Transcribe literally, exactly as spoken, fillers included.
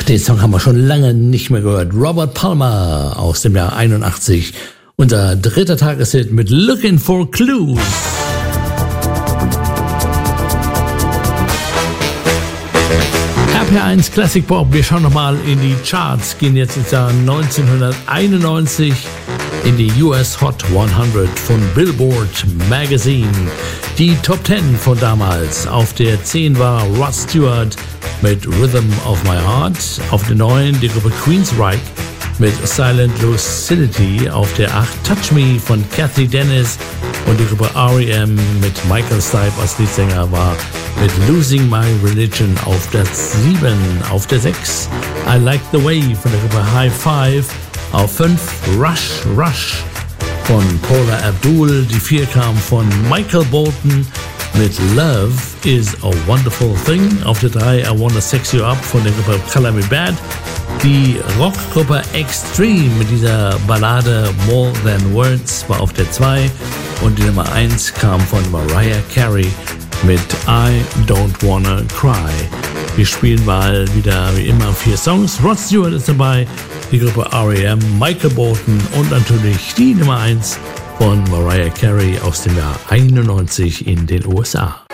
Den Song haben wir schon lange nicht mehr gehört. Robert Palmer aus dem Jahr einundachtzig. Unser dritter Tageshit mit Looking for Clues. R P eins Classic Pop. Wir schauen nochmal in die Charts. Gehen jetzt ins Jahr neunzehnhunderteinundneunzig in die U S Hot hundert von Billboard Magazine. Die Top zehn von damals. Auf der zehn war Rod Stewart mit Rhythm of My Heart. Auf der neun die Gruppe Queensryche mit Silent Lucidity. Auf der acht Touch Me von Kathy Dennis. Und die Gruppe R E M mit Michael Stipe als Leadsänger war mit Losing My Religion auf der sieben. Auf der sechs I Like the Way von der Gruppe High Five. Auf fünf Rush Rush von Paula Abdul. Die vier kam von Michael Bolton mit Love is a Wonderful Thing. Auf der drei I Wanna Sex You Up von der Gruppe Color Me Bad. Die Rockgruppe Extreme mit dieser Ballade More Than Words war auf der zwei. Und die Nummer eins kam von Mariah Carey mit I Don't Wanna Cry. Wir spielen mal wieder wie immer vier Songs. Rod Stewart ist dabei, die Gruppe R E M, Michael Bolton und natürlich die Nummer eins von Mariah Carey aus dem Jahr einundneunzig in den U S A.